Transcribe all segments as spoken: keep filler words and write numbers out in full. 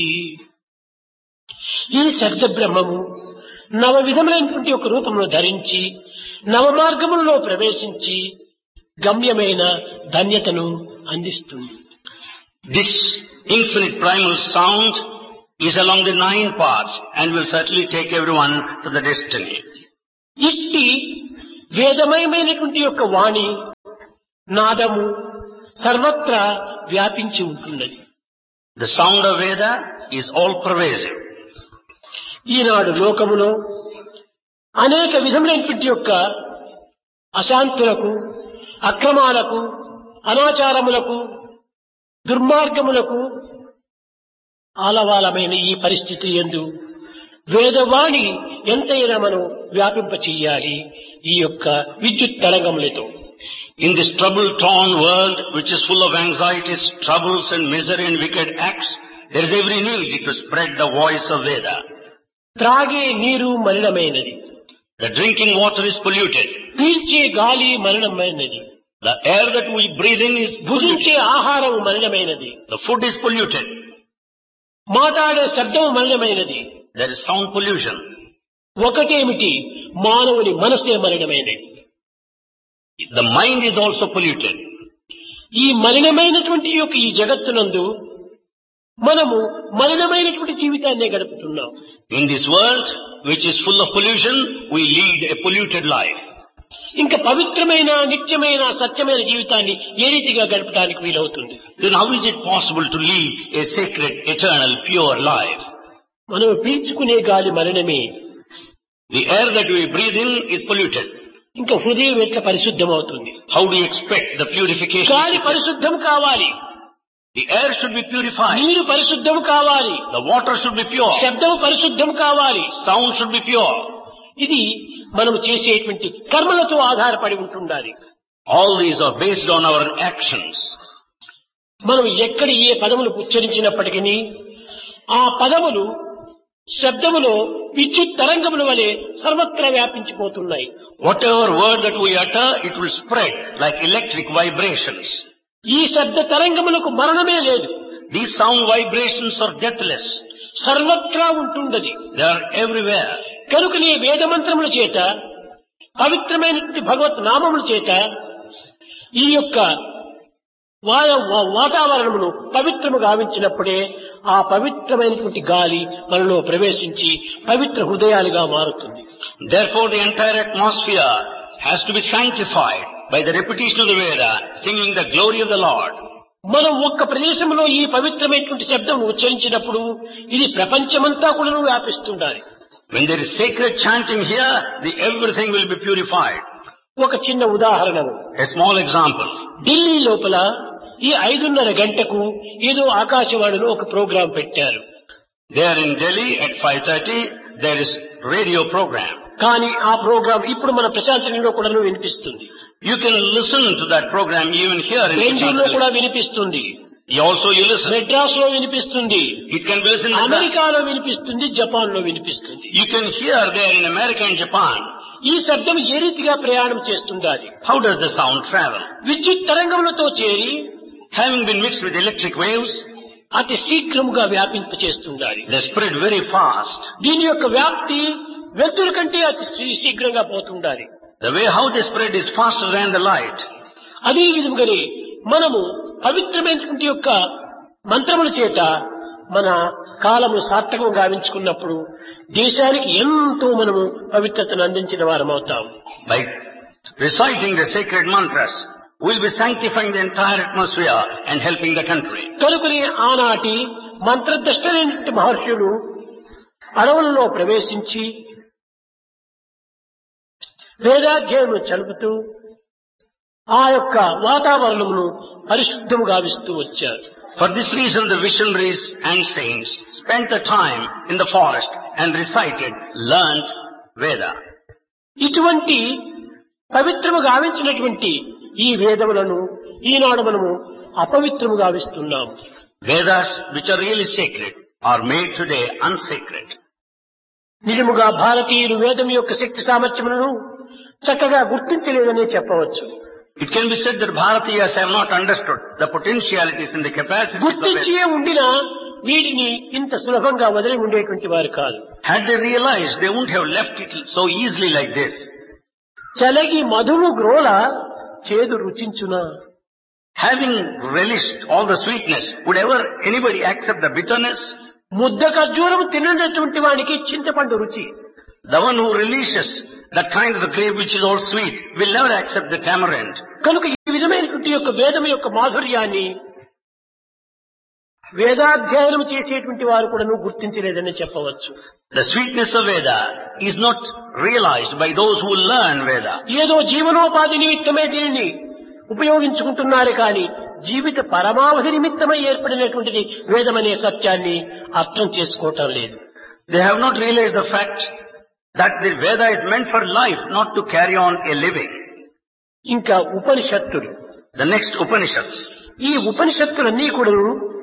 ఈ శబ్ద బ్రహ్మము నవ విధములైనటువంటి ఒక రూపమును ధరించి నవ మార్గములలో ప్రవేశించి గమ్యమైన ధన్యతను అందిస్తుంది. This infinite primal sound is along the nine paths and will certainly take everyone to the destiny. ఇట్టి వేదమయమైనటువంటి యొక్క వాణి నాదము సర్వత్రా వ్యాపించి ఉంటున్నది. The sound of Veda is all pervasive. ఈనాడు లోకములో అనేక విధములైనటువంటి యొక్క అశాంతులకు, అక్రమాలకు, అనాచారములకు, దుర్మార్గములకు ఆలవాలమైన ఈ పరిస్థితి యందు వేదవాణి ఎంతైనా మనం వ్యాపింప చెయ్యాలి ఈ యొక్క విద్యుత్ తరంగములతో. In this trouble-torn world, which is full of anxieties, troubles and misery and wicked acts, there is every need to spread the voice of Veda. త్రాగే నీరు మలినమైనది, The drinking water is polluted. పీల్చే గాలి మలినమైనది, The air that we breathe in is భుజించే polluted. ఆహారం మలినమైనది, The food is polluted. మాట్లాడే శబ్దం మలినమైనది. There is sound pollution. ఒకటేమిటి, మానవుని మనసే మలినమైనది. The mind is also polluted. ఈ మలినమైనటువంటి యొక్క ఈ జగత్తునందు మనము మలినమైనటువంటి జీవితాన్నే గడుపుతున్నాం. In this world, which is full of pollution, we lead a polluted life. ఇంకా పవిత్రమైన, నిత్యమైన, సత్యమైన జీవితాన్ని ఏ రీతిగా గడపడానికి వీలవుతుంది? Then how is it possible to lead a sacred, eternal, pure life? మనం పీల్చుకునే గాలి మలినమే. The air that we breathe in is polluted. ఇంకా హృదయం ఎట్లా పరిశుద్ధమవుతుంది? How do you expect the purification? గాలి పరిశుద్ధం కావాలి, The air should be purified. నీరు పరిశుద్ధం కావాలి, The water should be pure. శబ్దం పరిశుద్ధం కావాలి. Sound should be pure. ఇది మనం చేసేటువంటి కర్మలతో ఆధారపడి ఉంటుండాలి. All these are based on our actions. మనం ఎక్కడ ఏ పదములు ఉచ్చరించినప్పటికీ ఆ పదములు శబ్దములో విద్యుత్ తరంగముల వలె సర్వత్రా వ్యాపించిపోతున్నాయి. Whatever word that we utter, it will spread like electric vibrations. ఈ శబ్ద తరంగములకు మరణమే లేదు. These sound vibrations are deathless. సర్వత్రా ఉంటున్నది. They are everywhere. కనుకనే వేదమంత్రముల చేత, పవిత్రమైనటువంటి భగవత్ నామముల చేత ఈ యొక్క వా- వా- వాతావరణమును పవిత్రము గావించినప్పుడే ఆ పవిత్రమైనటువంటి గాలి మనలో ప్రవేశించి పవిత్ర హృదయాలుగా మారుతుంది. Therefore, the entire atmosphere has to be sanctified by the repetition of the Veda, singing the glory of the Lord. మనం ఒక్క ప్రదేశంలో ఈ పవిత్రమైనటువంటి శబ్దం ఉచ్చరించినప్పుడు ఇది ప్రపంచమంతా కూడా వ్యాపిస్తుండాలి. When there is sacred chanting here, the everything will be purified. ఒక చిన్న ఉదాహరణ, A small example. ఢిల్లీ లోపల ఈ ఐదున్నర గంటకు ఏదో ఆకాశవాణిలో ఒక ప్రోగ్రాం పెట్టారు. There in Delhi at five thirty, there is radio program. కానీ ఆ ప్రోగ్రాం ఇప్పుడు మన ప్రశాంతంలో కూడా వినిపిస్తుంది, You can listen to that program even here in బెంగళూరులో Delhi. కూడా వినిపిస్తుంది, You also you listen. Madras లో వినిపిస్తుంది, It can be listened in అమెరికాలో వినిపిస్తుంది, జపాన్ లో వినిపిస్తుంది. You can hear there in America and Japan. ఈ శబ్దం ఏ రీతిగా ప్రయాణం చేస్తుండాలి? How does the sound travel? విద్యుత్ తరంగములతో చేరి Having been mixed with electric waves, అతి శీఘ్రముగా వ్యాపింప చేస్తుండాలి. they spread very fast. దీని యొక్క వ్యాప్తి వెలుతుల కంటే అతి శీ- శీఘ్రంగా పోతుండాలి. The way how they spread is faster than the light. అదే విధముగానే మనము పవిత్రమైనటువంటి యొక్క మంత్రముల చేత మన కాలము సార్థకం గావించుకున్నప్పుడు దేశానికి ఎంతో మనము పవిత్రతను అందించిన వారం అవుతాం. By reciting the sacred mantras, we'll be sanctifying the entire atmosphere and helping the country. కనుకనే ఆనాటి మంత్రద్రష్టలైనటువంటి మహర్షులు అడవులలో ప్రవేశించి వేదాధ్యయనం చలుపుతూ ఆ యొక్క వాతావరణమును పరిశుద్ధము గావిస్తూ వచ్చారు. For this reason, the visionaries and saints spent the time in the forest and recited, learnt Veda. ఇటువంటి పవిత్రము గావించినటువంటి ఈ వేదములను ఈనాడు మనము అపవిత్రము గావిస్తున్నాము. Vedas, which are really sacred, are made today unsacred. నిజముగా భారతీయులు వేదం యొక్క శక్తి సామర్థ్యములను చక్కగా గుర్తించలేదనే చెప్పవచ్చు. It can be said that Bharatiyas have not understood the potentialities and the capacities of గుర్తించే Vedas. ఉండినా వీటిని ఇంత సులభంగా వదిలి ఉండేటువంటి వారు కాదు. Had they realized, they wouldn't have left it so easily like this. చలగి మధువు గ్రోల చేదు రుచించునా. Having relished all the sweetness, would ever anybody accept the bitterness? ముద్ద ఖర్జూరం తిననటువంటి వానికి చింతపండు రుచి. The one who relishes that kind of the grape which is all sweet will never accept the tamarind. కనుక ఈ విధమైనటువంటి యొక్క వేదం యొక్క మాధుర్యాన్ని వేదాధ్యయనం చేసేటువంటి వారు కూడా గుర్తించలేదని చెప్పవచ్చు. The sweetness of Veda is not realized by those who learn Veda. ఏదో జీవనోపాధి నిమిత్తమే దీనిని ఉపయోగించుకుంటున్నారు కానీ జీవిత పరమావధి నిమిత్తమై ఏర్పడినటువంటిది వేదమనే సత్యాన్ని అర్థం చేసుకోవటం లేదు. They have not realized the fact that the Veda is meant for life, not to carry on a living. ఇంకా ఉపనిషత్తులు, The next Upanishads. ఈ ఉపనిషత్తులన్నీ కూడా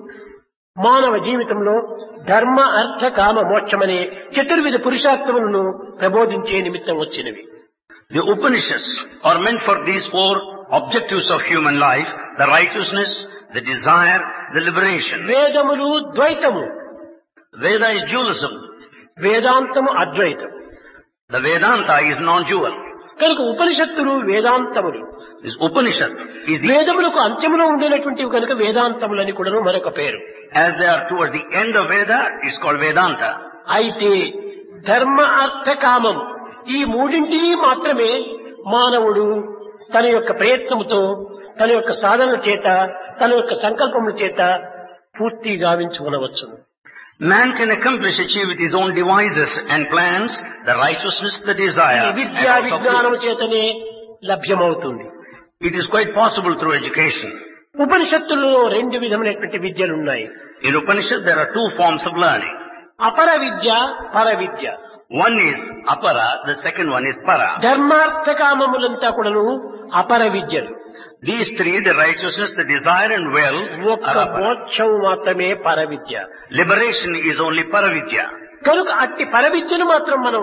మానవ జీవితంలో ధర్మ అర్థ కామ మోక్షమనే చతుర్విధ పురుషార్థములను ప్రబోధించే నిమిత్తం వచ్చినవి. The Upanishads are meant for these four objectives of human life: the righteousness, the desire, the liberation. వేదములు ద్వైతము, Veda is dualism. వేదాంతము అద్వైతం. The Vedanta is non-dual. కనుక ఉపనిషత్తులు వేదాంతములు. This Upanishad is the, వేదములకు అంత్యములో ఉండేటువంటివి కనుక వేదాంతములని కూడా మరొక పేరు. as they are towards the end of Veda, it's called Vedanta. అయితే ధర్మ అర్థ కామం ఈ మూడింటిని మాత్రమే మానవుడు తన యొక్క ప్రయత్నముతో, తన యొక్క సాధన చేత, తన యొక్క సంకల్పముల చేత పూర్తి గావించుకొనవచ్చు. Man can accomplish, achieve with his own devices and plans, the righteousness, the desire. and విద్యా also విజ్ఞానము చేతనే లభ్యమవుతుంది. it is quite possible through education. ఉపనిషత్తుల్లో రెండు విధమైనటువంటి విద్యలు ఉన్నాయి. In Upanishad, there are two forms of learning. అపర విద్య, పర విద్య. One is apara, the second one is para. ధర్మార్థ కామములంతా కూడాను అపర విద్యలు. These three, the righteousness, the desire and wealth, ఒక్క are apara. మోక్షం మాత్రమే పర విద్య. Liberation is only paravidya. కనుక అట్టి పర విద్యను మాత్రం మనం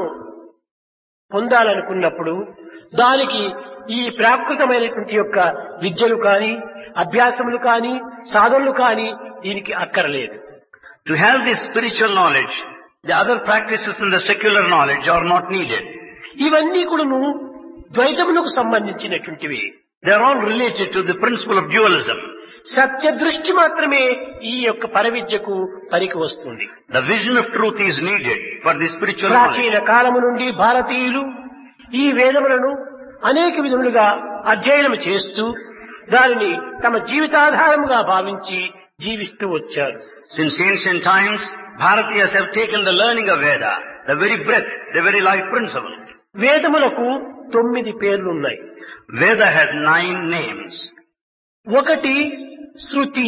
పొందాలనుకున్నప్పుడు దానికి ఈ ప్రాకృతమైనటువంటి యొక్క విద్యలు కానీ, అభ్యాసములు కానీ, సాధనలు కానీ దీనికి అక్కరలేదు. To have this spiritual knowledge, the other practices in the secular knowledge are not needed. ఇవన్నీ కూడాను ద్వైతములకు సంబంధించినటువంటివి. They are all related to the principle of dualism. సత్య దృష్టి మాత్రమే ఈ యొక్క పర విద్యకు పనికి వస్తుంది. The vision of truth is needed for the spiritual knowledge. ప్రాచీన కాలము నుండి భారతీయులు ఈ వేదములను అనేక విధములుగా అధ్యయనం చేస్తూ దానిని తమ జీవితాధారముగా భావించి జీవిస్తూ వచ్చారు. Since ancient times, Bharatiyas have taken the learning of Veda, the very breath, the very life principle. వేదములకు తొమ్మిది పేర్లున్నాయి. Veda has nine names. ఒకటి శృతి,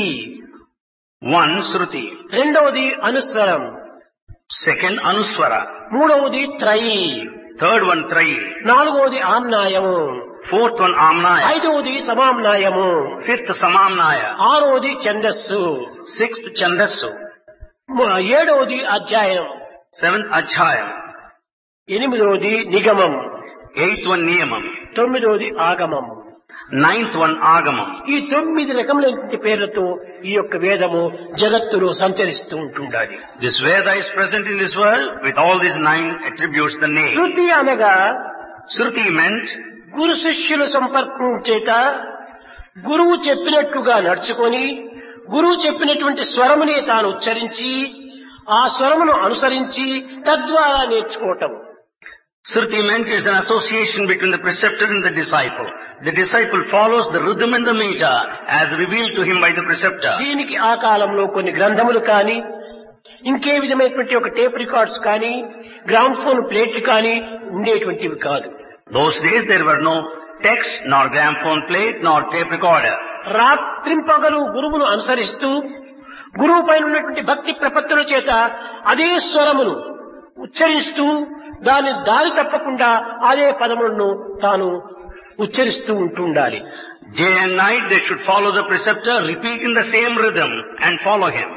One, Shruti. రెండవది అనుస్వరం, Second, Anuswara. మూడవది త్రయి, Third one, Trayi. నాలుగవది ఆమ్నాయము, Fourth one, Amnaya. ఐదవది సమామ్నాయము, Fifth, Samamnaya. ఆరవది ఛందస్సు, Sixth, Chandasu. మ- ఏడవది అధ్యాయం, Seventh, Ajhayam. ఎనిమిదవది నిగమం, Eighth one, Niyamam. తొమ్మిదవది ఆగమం. Ninth one, Agamam. ఈ తొమ్మిది రకములైనటువంటి పేర్లతో ఈ యొక్క వేదము జగత్తులో సంచరిస్తూ ఉంటుండాలి. This Veda is present in this world with all these nine attributes, the name. శృతి అనగా Shruti meant గురు శిష్యుల సంపర్కం చేత గురువు చెప్పినట్టుగా నడుచుకొని గురువు చెప్పినటువంటి స్వరమునే తాను ఉచ్చరించి ఆ స్వరమును అనుసరించి తద్వారా నేర్చుకోవటం. Shruti meant is an association between the preceptor and the disciple. The disciple follows the rhythm and the meter as revealed to him by the preceptor. దీనికి ఆ కాలంలో కొన్ని గ్రంథములు కానీ ఇంకే విధమైనటువంటి ఒక టేప్ రికార్డ్స్ కానీ గ్రామ్ఫోన్ ప్లేట్లు కానీ ఉండేటువంటివి కాదు. Those days there were no text, nor gramophone plate, nor tape recorder. రాత్రింపగలు గురువును అనుసరిస్తూ గురువు పైన ఉన్నటువంటి భక్తి ప్రపత్తుల చేత అదే స్వరమును ఉచ్చరిస్తూ దాని దారి తప్పకుండా అదే పదములను తాను ఉచ్చరిస్తూ ఉంటుండాలి. Day and night they should follow the preceptor, repeating the same rhythm and follow him.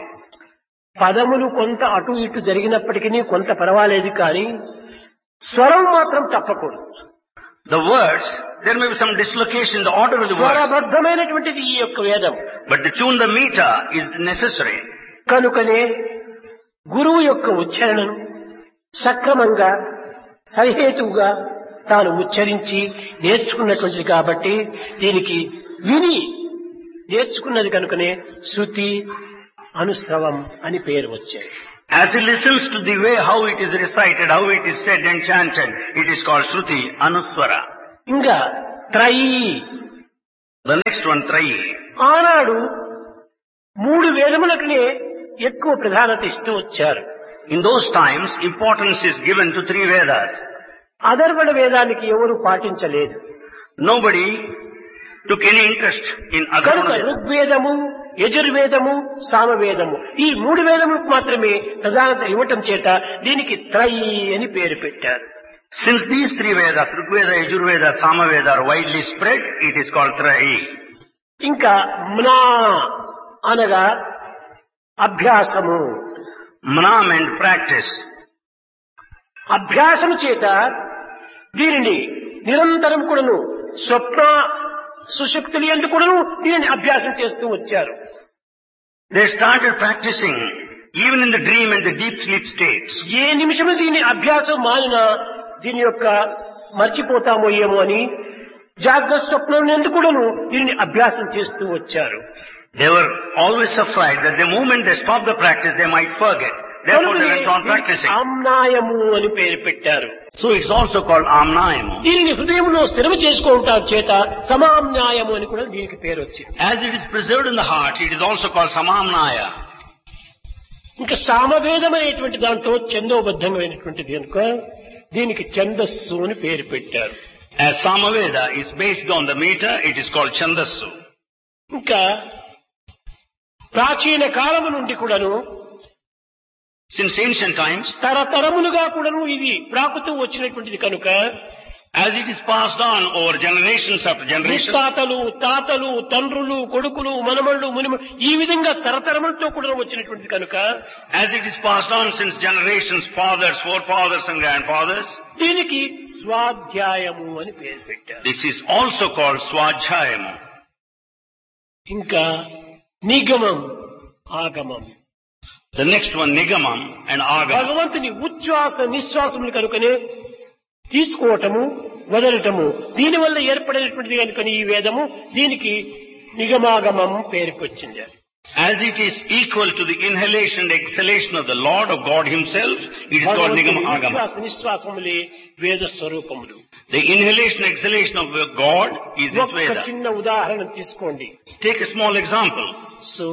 పదములు కొంత అటు ఇటు జరిగినప్పటికీ కొంత పర్వాలేదు కానీ స్వరం మాత్రం తప్పకూడదు. The words there may be some dislocation in the order of the words. స్వరబద్ధమైనటువంటిది ఈ యొక్క వేదం. But to tune the meter is necessary. కనుకనే గురువు యొక్క ఉచ్చారణను సక్రమంగా సరిహేతువుగా తాను ఉచ్చరించి నేర్చుకున్నటువంటిది కాబట్టి దీనికి విని నేర్చుకున్నది కనుకనే శృతి అనుశ్రవం అని పేరు వచ్చాయి. As he listens to the way how it is recited, how it is said and chanted, it is called Shruti, Anuswara. ఇంకా త్రయీ. The next one, Trayi. ఆనాడు మూడు వేదములకునే ఎక్కువ ప్రాధాన్యత ఇస్తూ వచ్చారు. In those times, importance is given to three Vedas. అధర్వణ వేదానికి ఎవరు పాటించలేదు. Nobody took any interest in కనుక Atharvana Veda. ఋగ్వేదము, యజుర్వేదము, సామవేదము ఈ మూడు వేదములకు మాత్రమే ప్రధానత ఇవ్వటం చేత దీనికి త్రయీ అని పేరు పెట్టారు. Since these three Vedas, Rigveda, Yajurveda, Samaveda are widely spread, it is called Trayi. ఇంకా మ్నా అనగా అభ్యాసము. Manam and practice. అభ్యాసము చేత దీనిని నిరంతరం కూడాను స్వప్న సుశక్తులు ఎందు కూడాను దీనిని అభ్యాసం చేస్తూ వచ్చారు. They started practicing even in the dream and the deep sleep states. ఏ నిమిషము దీని అభ్యాసం మానినా దీని యొక్క మర్చిపోతామో ఏమో అని జాగ్రత్త స్వప్నం ఎందు కూడాను దీనిని అభ్యాసం చేస్తూ వచ్చారు. They were always afraid that the moment they stop the practice, they might forget. Therefore they went on practicing. ఆమ్నాయము అని పేరు పెట్టారు. So it's also called Amnayamu. దీనిని హృదయంలో స్థిరము చేసుకుంటారు చేత సమామ్నాయము అని కూడా దీనికి పేరు వచ్చింది. As it is preserved in the heart, it is also called Samamnaya. ఇంకా సామవేదం అనేటువంటి దాంట్లో ఛందోబద్ధమైనటువంటిది కనుక దీనికి ఛందస్సు అని పేరు పెట్టారు. As Samaveda is based on the meter, it is called Chandasu. ఇంకా ప్రాచీన కాలము నుండి కూడాను Since ancient times, తరతరములుగా కూడాను ఇది ప్రాకుతూ వచ్చినటువంటిది కనుక as it is passed on over generations after generations, తాతలు తాతలు తండ్రులు కొడుకులు మనమళ్ళు మునిమళ్ళు ఈ విధంగా తరతరములతో కూడా వచ్చినటువంటిది కనుక as it is passed on since generations, fathers, forefathers and grandfathers, దీనికి స్వాధ్యాయము అని పేరు పెట్టారు. this is also called Swadhyayam. ఇంకా నిగమం ఆగమం. The next one, Nigamam and Agama. భగవంతుని ఉచ్ఛ్వాస నిశ్వాసములు కనుకనే తీసుకోవటము వదలటము దీనివల్ల ఏర్పడినటువంటిది కనుక ఈ వేదము దీనికి నిగమాగమం పేరుకు వచ్చింది. As it is equal to the inhalation and exhalation of the Lord of God Himself, it is called Nigama Agama. ఉచ్ఛ్వాస నిశ్వాసములే వేద స్వరూపములు. The inhalation and exhalation of God is this ఒక్క Veda. చిన్న ఉదాహరణ తీసుకోండి. Take a small example. So